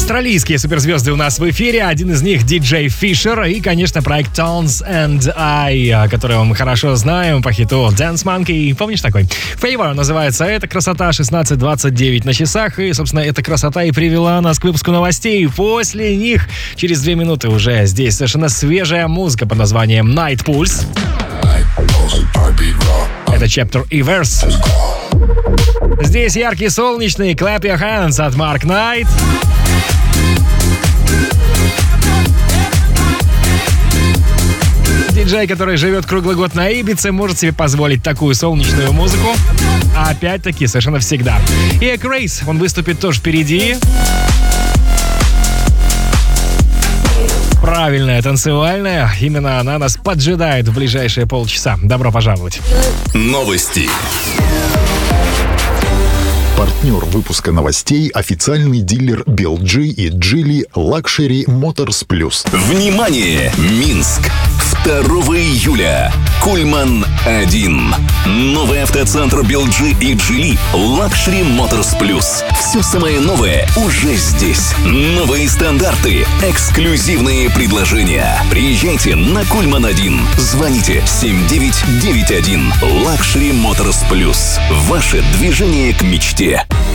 Австралийские суперзвезды у нас в эфире. Один из них диджей Фишер и, конечно, проект Tones and I, который мы хорошо знаем по хиту Dance Monkey. Помнишь такой? Favor называется эта красота, 16:29 на часах. И, собственно, эта красота и привела нас к выпуску новостей. После них через 2 минуты уже здесь совершенно свежая музыка под названием Night Pulse. Это Chapter и Verse. Здесь яркий солнечный Clap Your Hands от Mark Knight. Диджей, который живет круглый год на Ибице, может себе позволить такую солнечную музыку. А опять-таки, совершенно всегда. И Крейс, он выступит тоже впереди. Правильная, танцевальная. Именно она нас поджидает в ближайшие полчаса. Добро пожаловать. Новости. Партнер выпуска новостей – официальный дилер BLG и Geely Luxury Motors Plus. Внимание! Минск! 2 июля. Кульман-1. Новый автоцентр BLG и Geely Luxury Motors Plus. Все самое новое уже здесь. Новые стандарты, эксклюзивные предложения. Приезжайте на Кульман-1. Звоните 7991. Luxury Motors Plus. Ваше движение к мечте.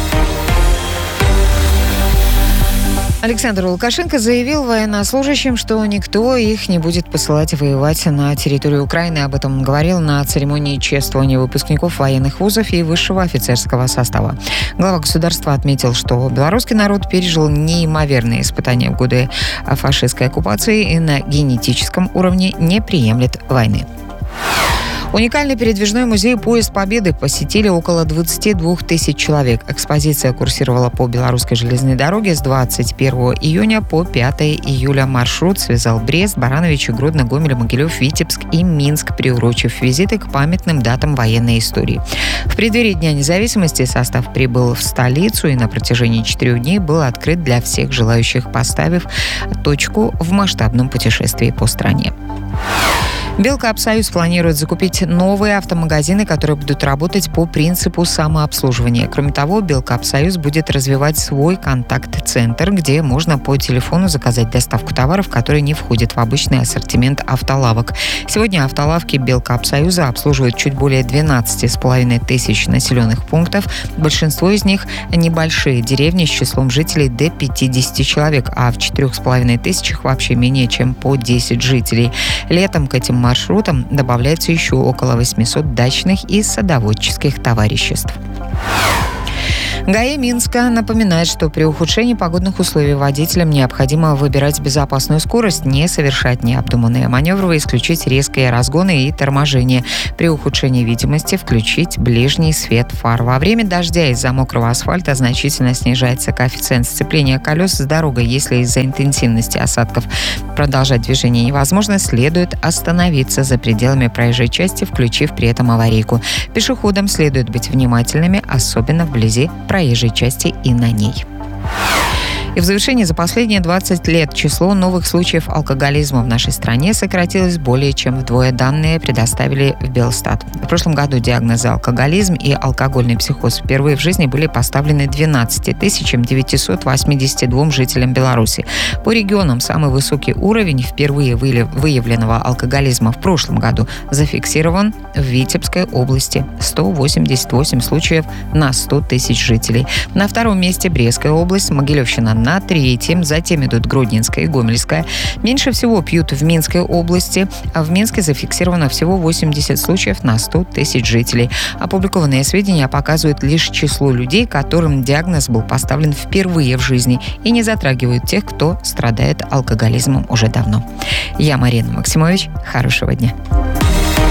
Александр Лукашенко заявил военнослужащим, что никто их не будет посылать воевать на территорию Украины. Об этом он говорил на церемонии чествования выпускников военных вузов и высшего офицерского состава. Глава государства отметил, что белорусский народ пережил неимоверные испытания в годы фашистской оккупации и на генетическом уровне не приемлет войны. Уникальный передвижной музей «Поезд Победы» посетили около 22 тысяч человек. Экспозиция курсировала по Белорусской железной дороге с 21 июня по 5 июля. Маршрут связал Брест, Барановичи, Гродно, Гомель, Могилев, Витебск и Минск, приурочив визиты к памятным датам военной истории. В преддверии Дня независимости состав прибыл в столицу и на протяжении 4 дней был открыт для всех желающих, поставив точку в масштабном путешествии по стране. Белкапсоюз планирует закупить новые автомагазины, которые будут работать по принципу самообслуживания. Кроме того, Белкапсоюз будет развивать свой контакт-центр, где можно по телефону заказать доставку товаров, которые не входят в обычный ассортимент автолавок. Сегодня автолавки Белкапсоюза обслуживают чуть более 12,5 тысяч населенных пунктов. Большинство из них небольшие деревни с числом жителей до 50 человек, а в 4,5 тысячах вообще менее чем по 10 жителей. Летом к этим маршрутам добавляется еще около 800 дачных и садоводческих товариществ. ГАИ Минска напоминает, что при ухудшении погодных условий водителям необходимо выбирать безопасную скорость, не совершать необдуманные маневры, исключить резкие разгоны и торможение. При ухудшении видимости включить ближний свет фар. Во время дождя из-за мокрого асфальта значительно снижается коэффициент сцепления колес с дорогой. Если из-за интенсивности осадков продолжать движение невозможно, следует остановиться за пределами проезжей части, включив при этом аварийку. Пешеходам следует быть внимательными, особенно вблизи проезжей части и на ней. И в завершении, за последние 20 лет число новых случаев алкоголизма в нашей стране сократилось более чем вдвое. Данные предоставили в Белстат. В прошлом году диагнозы алкоголизм и алкогольный психоз впервые в жизни были поставлены 12 982 жителям Беларуси. По регионам самый высокий уровень впервые выявленного алкоголизма в прошлом году зафиксирован в Витебской области. 188 случаев на 100 тысяч жителей. На втором месте Брестская область, Могилевщина на третьем, затем идут Гродненская и Гомельская. Меньше всего пьют в Минской области, а в Минске зафиксировано всего 80 случаев на 100 тысяч жителей. Опубликованные сведения показывают лишь число людей, которым диагноз был поставлен впервые в жизни и не затрагивают тех, кто страдает алкоголизмом уже давно. Я Марина Максимович. Хорошего дня.